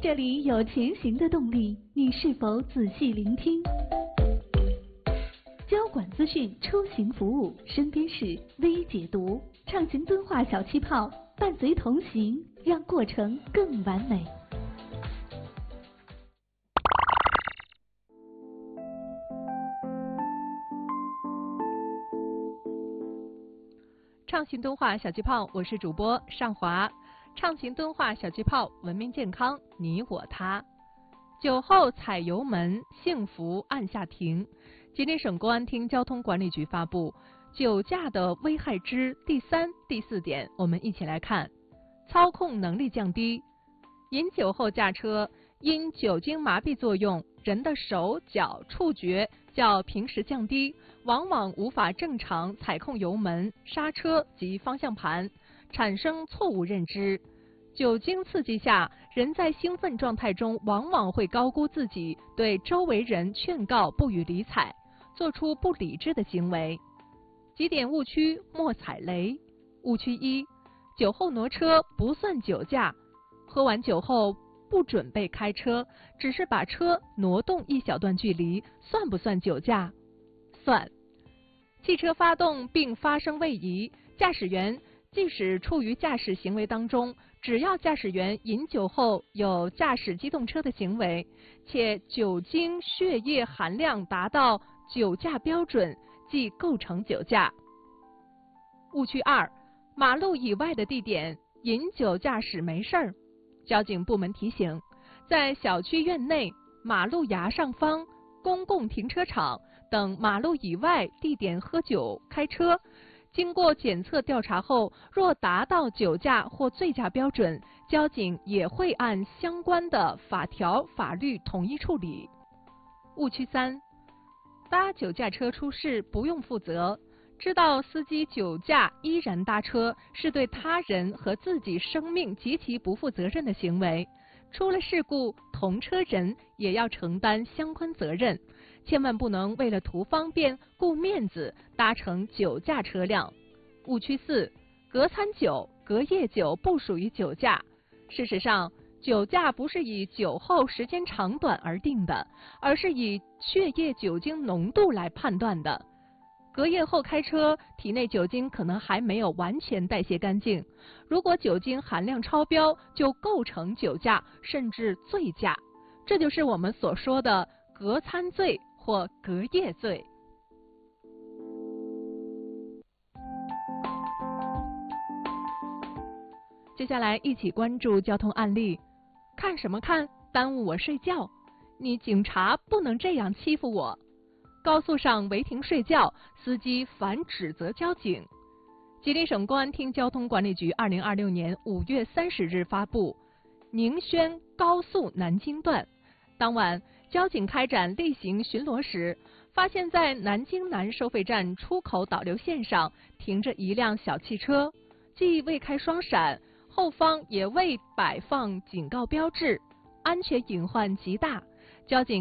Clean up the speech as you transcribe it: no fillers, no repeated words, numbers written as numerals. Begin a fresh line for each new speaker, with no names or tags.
这里有前行的动力，你是否仔细聆听？交管资讯，出行服务，身边事微解读，畅行敦化小气泡，伴随同行，让过程更完美。
畅行敦化小气泡，我是主播尚华。畅行敦化小气泡，文明健康，你我他。酒后踩油门，幸福按下停。吉林省公安厅交通管理局发布酒驾的危害之第3、第4点，我们一起来看。操控能力降低，饮酒后驾车，因酒精麻痹作用，人的手脚触觉较平时降低，往往无法正常踩控油门、刹车及方向盘，产生错误认知。酒精刺激下，人在兴奋状态中往往会高估自己，对周围人劝告不予理睬，做出不理智的行为。几点误区莫踩雷。误区1：酒后挪车不算酒驾，喝完酒后不准备开车，只是把车挪动一小段距离，算不算酒驾？算。汽车发动并发生位移，驾驶员即使处于驾驶行为当中，只要驾驶员饮酒后有驾驶机动车的行为，且酒精血液含量达到酒驾标准，即构成酒驾。误区2：马路以外的地点饮酒驾驶没事儿。交警部门提醒，在小区院内、马路牙上方、公共停车场等马路以外地点喝酒开车，经过检测调查后，若达到酒驾或醉驾标准，交警也会按相关的法条法律统一处理。误区3：搭酒驾车出事不用负责。知道司机酒驾依然搭车，是对他人和自己生命极其不负责任的行为。出了事故，同车人也要承担相关责任，千万不能为了图方便、顾面子搭乘酒驾车辆。误区4：隔餐酒、隔夜酒不属于酒驾。事实上，酒驾不是以酒后时间长短而定的，而是以血液酒精浓度来判断的。隔夜后开车，体内酒精可能还没有完全代谢干净，如果酒精含量超标，就构成酒驾甚至醉驾，这就是我们所说的隔餐醉或隔夜醉。接下来一起关注交通案例。看什么看？耽误我睡觉！你警察不能这样欺负我！高速上违停睡觉，司机反指责交警。吉林省公安厅交通管理局2026年5月30日发布宁宣高速南京段，当晚交警开展例行巡逻时，发现在南京南收费站出口导流线上停着一辆小汽车，既未开双闪，后方也未摆放警告标志，安全隐患极大。交警